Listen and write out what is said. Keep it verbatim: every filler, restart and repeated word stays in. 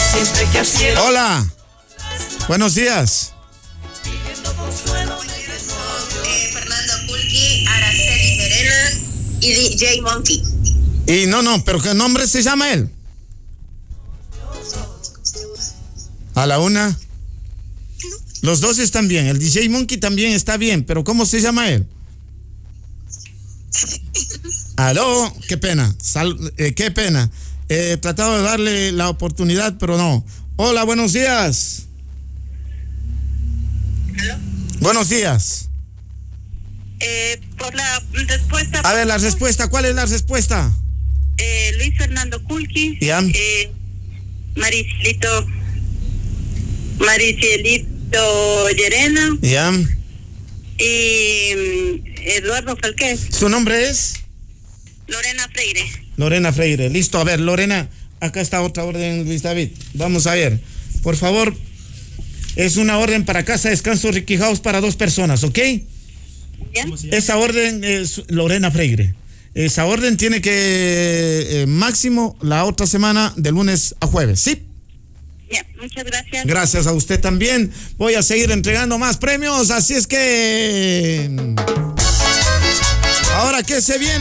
Hola. Buenos días. Eh, Fernando Kulki, Araceli Serena y D J Monkey. Y no, no, pero ¿qué nombre se llama él? A la una. Los dos están bien. El D J Monkey también está bien, pero ¿cómo se llama él? Aló, qué pena. Sal, eh, qué pena. He tratado de darle la oportunidad, pero no. Hola, buenos días. ¿Aló? Buenos días. Eh, por la respuesta. A ver, la respuesta. ¿Cuál es la respuesta? Eh, Luis Fernando Kulki. Ya. Eh, Maricielito. Maricielito Llerena. Ya. Y um, Eduardo Falqués. ¿Su nombre es? Lorena Freire. Lorena Freire. Listo, a ver, Lorena, acá está otra orden, Luis David. Vamos a ver. Por favor, es una orden para casa, descanso, Ricky House para dos personas, ¿ok? ¿Ya? Esa orden es Lorena Freire. Esa orden tiene que eh, máximo la otra semana de lunes a jueves, ¿sí? Ya, muchas gracias. Gracias a usted también. Voy a seguir entregando más premios, así es que... Ahora, ¿qué se viene?